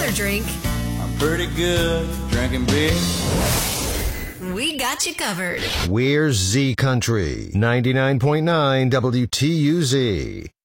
another drink, I'm pretty good at drinking beer. we got you covered. We're Z Country 99.9 WTUZ.